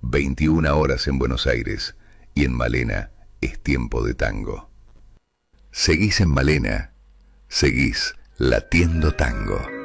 21 horas en Buenos Aires y en Malena es tiempo de tango. Seguís en Malena, seguís latiendo tango.